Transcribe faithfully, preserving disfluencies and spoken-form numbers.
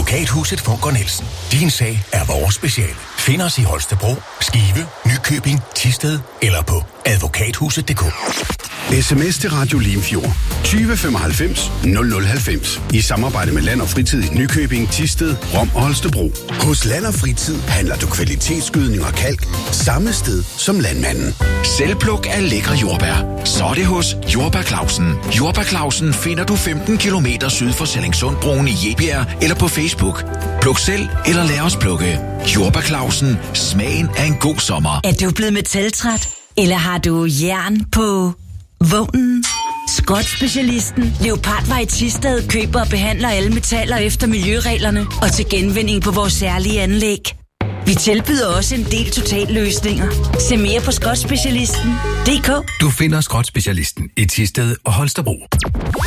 Advokathuset Funker Nielsen. Din sag er vores speciale. Find os i Holstebro, Skive, Nykøbing, Thisted eller på advokathuset punktum d k. Sms til Radio Limfjord tyve femoghalvfems nul nul halvfems i samarbejde med Land og Fritid i Nykøbing, Thisted, Rom og Holstebro. Hos Land og Fritid handler du kvalitetsgødning og kalk samme sted som landmanden. Selvpluk af lækre jordbær. Så er det hos Jordbær Clausen. Jordbær Clausen finder du femten kilometer syd for Sellingsundbroen i Jebjerg eller på Facebook. Pluk selv eller lad os plukke. Jordbær Clausen. Smagen af en god sommer. Er du blevet metaltræt? Eller har du jern på vognen? Skrot-specialisten Leopardvej Thisted køber og behandler alle metaller efter miljøreglerne og til genvinding på vores særlige anlæg. Vi tilbyder også en del totalløsninger. Se mere på skrot specialisten punktum d k. Du finder Skrot-specialisten i Thisted og Holstebro.